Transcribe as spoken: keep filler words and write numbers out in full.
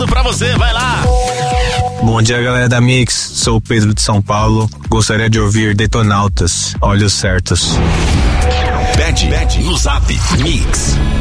pra você, vai lá. Bom dia, galera da Mix, sou o Pedro de São Paulo, gostaria de ouvir Detonautas, Olhos Certos. Pede, pede no Zap Mix.